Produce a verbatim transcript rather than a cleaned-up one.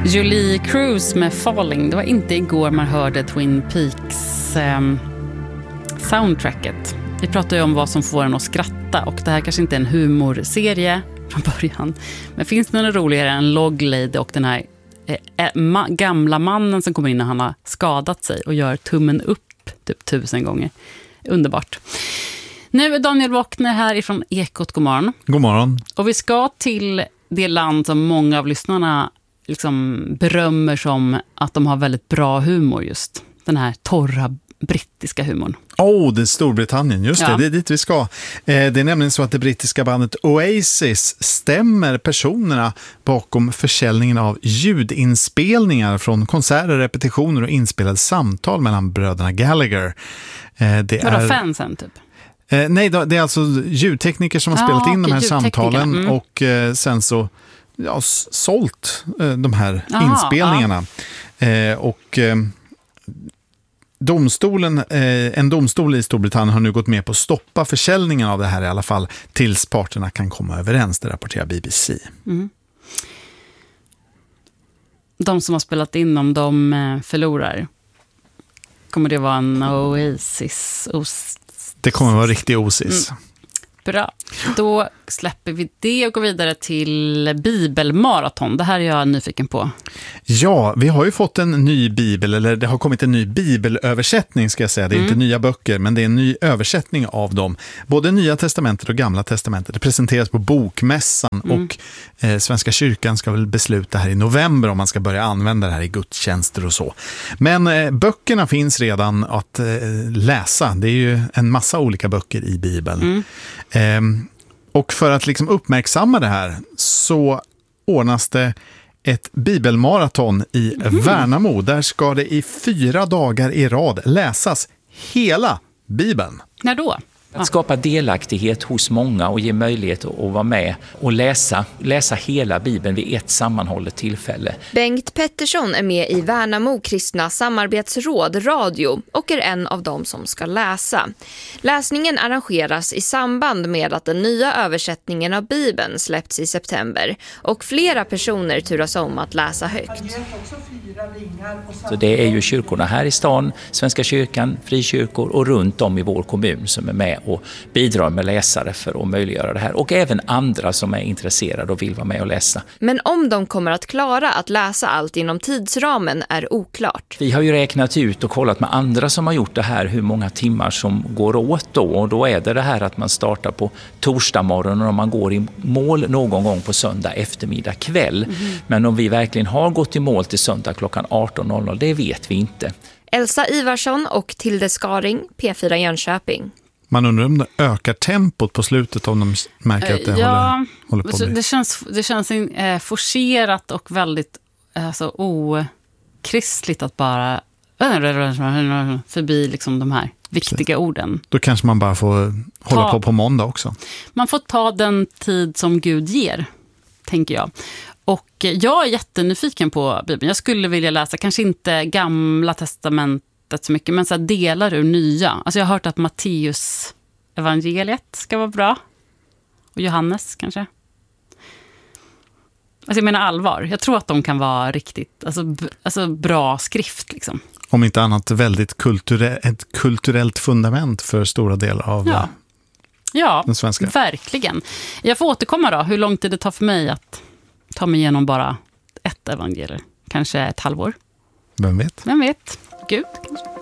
Julie Cruz med Falling. Det var inte igår man hörde Twin Peaks eh, soundtracket. Vi pratar ju om vad som får en att skratta, och det här kanske inte är en humorserie från början. Men finns det något roligare än Log Lady och den här eh, ma- gamla mannen som kommer in när han har skadat sig och gör tummen upp typ tusen gånger. Underbart. Nu är Daniel Wockner här ifrån Ekot. God morgon. God morgon. Och vi ska till det land som många av lyssnarna liksom berömmer som att de har väldigt bra humor, just den här torra brittiska humorn. Åh, oh, det är Storbritannien, just ja. det, det är dit vi ska. Eh, det är nämligen så att det brittiska bandet Oasis stämmer personerna bakom försäljningen av ljudinspelningar från konserter, repetitioner och inspelade samtal mellan bröderna Gallagher. Eh, det Vadå, är fansen typ? Eh, nej, det är alltså ljudtekniker som har ah, spelat in okay, de här samtalen mm. och eh, sen så ja, sålt eh, de här Aha, inspelningarna. Ah. Eh, och eh, domstolen, eh, en domstol i Storbritannien har nu gått med på att stoppa försäljningen av det här i alla fall tills parterna kan komma överens, det rapporterar B B C. Mm. De som har spelat in dem, de förlorar. Kommer det vara en Oasis? Os- det kommer vara riktig Oasis. Mm. Bra. Då släpper vi det och går vidare till bibelmaraton. Det här är jag nyfiken på. Ja, vi har ju fått en ny bibel, eller det har kommit en ny bibelöversättning ska jag säga. Det är mm. inte nya böcker, men det är en ny översättning av dem. Både Nya testamentet och Gamla testamentet. Det presenteras på Bokmässan mm. och eh, Svenska kyrkan ska väl besluta här i november om man ska börja använda det här i gudstjänster och så. Men eh, böckerna finns redan att eh, läsa. Det är ju en massa olika böcker i Bibeln. Mm. Eh, och för att liksom uppmärksamma det här så ordnas det ett bibelmaraton i mm. Värnamo. Där ska det i fyra dagar i rad läsas hela Bibeln. När då? Att skapa delaktighet hos många och ge möjlighet att vara med och läsa, läsa hela Bibeln vid ett sammanhållet tillfälle. Bengt Pettersson är med i Värnamo kristna samarbetsråd radio och är en av dem som ska läsa. Läsningen arrangeras i samband med att den nya översättningen av Bibeln släppts i september och flera personer turas om att läsa högt. Så det är ju kyrkorna här i stan, Svenska kyrkan, frikyrkor och runt om i vår kommun som är med och bidrar med läsare för att möjliggöra det här. Och även andra som är intresserade och vill vara med och läsa. Men om de kommer att klara att läsa allt inom tidsramen är oklart. Vi har ju räknat ut och kollat med andra som har gjort det här hur många timmar som går åt då. Och då är det det här att man startar på torsdag morgon och man går i mål någon gång på söndag eftermiddag kväll. Mm. Men om vi verkligen har gått i mål till söndag klockan arton noll noll, det vet vi inte. Elsa Ivarsson och Tilde Skaring, P fyra Jönköping. Man undrar om det ökar tempot på slutet om de märker att det ja, håller, håller på att bli. Det känns, det känns eh, forcerat och väldigt alltså, okristligt att bara förbi liksom, de här viktiga orden. Då kanske man bara får hålla ta, på på måndag också. Man får ta den tid som Gud ger, tänker jag. Och jag är jättenyfiken på Bibeln. Jag skulle vilja läsa, kanske inte Gamla testamentet så mycket, men så här delar ur nya. Alltså jag har hört att Matteus evangeliet ska vara bra. Och Johannes kanske. Alltså jag menar allvar. Jag tror att de kan vara riktigt alltså, b- alltså bra skrift liksom. Om inte annat väldigt kulturell, ett kulturellt fundament för stora delar av ja. Ja, den svenska. Verkligen. Jag får återkomma då. Hur lång tid det tar för mig att ta mig igenom bara ett evangelium. Kanske ett halvår. Vem vet? Vem vet? Gud kanske.